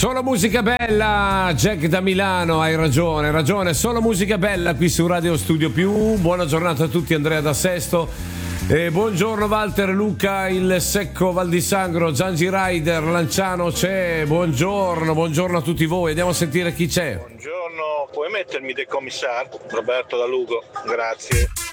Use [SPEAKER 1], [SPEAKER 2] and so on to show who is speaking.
[SPEAKER 1] Solo musica bella, Jack da Milano, hai ragione, solo musica bella qui su Radio Studio Più. Buona giornata a tutti, Andrea da Sesto. Buongiorno Walter, Luca, il Secco, Val di Sangro, Zangi Rider, Lanciano c'è, buongiorno a tutti voi, andiamo a sentire chi c'è.
[SPEAKER 2] Buongiorno, puoi mettermi del commissario? Roberto da Lugo, grazie.